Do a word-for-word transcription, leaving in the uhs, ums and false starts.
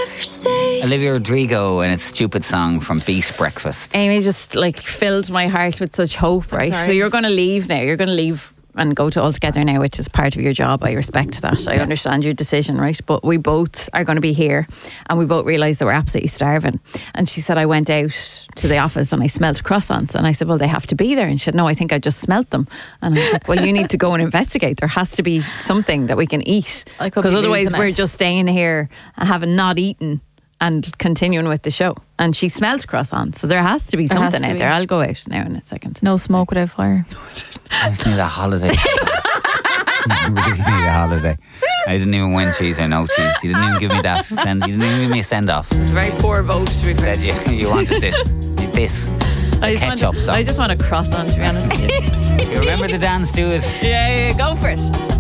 ever say. Olivia Rodrigo and its stupid song from Beat Breakfast. Amy just like filled my heart with such hope, right? sorry. So you're going to leave now. You're going to leave and go to All Together now, which is part of your job. I respect that. I understand your decision, right? But we both are going to be here, and we both realised that we're absolutely starving. And she said, I went out to the office and I smelt croissants, and I said, well, they have to be there. And she said, no, I think I just smelt them. And I was like, well, you need to go and investigate. There has to be something that we can eat, I could because be otherwise losing we're it. just staying here and having not eaten and continuing with the show. And she smelt croissants, so there has to be There has something to out be. there. I'll go out now in a second. No smoke without fire. I just need a holiday. I really need a holiday. I didn't even win cheese or no cheese. You didn't even give me that. Send, you didn't even give me a send off. It's a very poor vote to be fair. Said you, you wanted this. This. I just, ketchup want, sauce. I just want a croissant, to be honest with you. You remember the dance? Do it. Yeah, yeah, go for it.